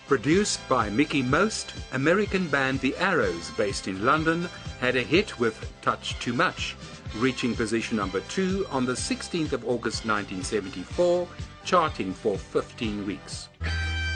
Produced by Mickey Most, American band The Arrows, based in London, had a hit with Touch Too Much, reaching position number 2 on the 16th of August 1974, charting for 15 weeks.